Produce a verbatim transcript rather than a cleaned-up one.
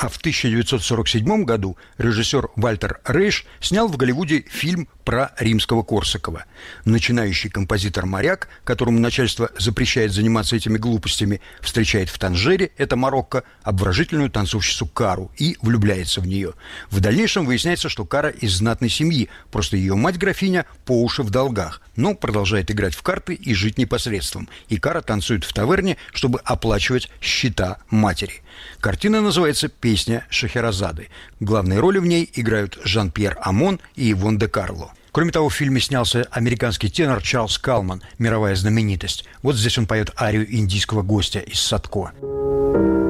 А в тысяча девятьсот сорок седьмом году режиссер Вальтер Рейш снял в Голливуде фильм про Римского-Корсакова. Начинающий композитор-моряк, которому начальство запрещает заниматься этими глупостями, встречает в Танжере, это Марокко, обворожительную танцовщицу Кару и влюбляется в нее. В дальнейшем выясняется, что Кара из знатной семьи, просто ее мать-графиня по уши в долгах, но продолжает играть в карты и жить непосредством. И Кара танцует в таверне, чтобы оплачивать счета матери. Картина называется «Песня Шахерезады». Главные роли в ней играют Жан-Пьер Амон и Ивонне де Карло. Кроме того, в фильме снялся американский тенор Чарльз Калман, мировая знаменитость. Вот здесь он поет арию индийского гостя из Садко.